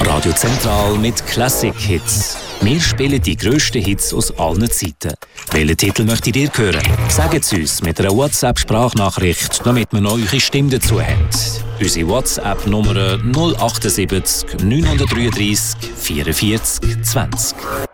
Radio Zentral mit Classic Hits. Wir spielen die grössten Hits aus allen Zeiten. Welchen Titel möchtet ihr hören? Sagt es uns mit einer WhatsApp-Sprachnachricht, damit wir noch eure Stimme dazu haben. Unsere WhatsApp-Nummer 078 933 44 20.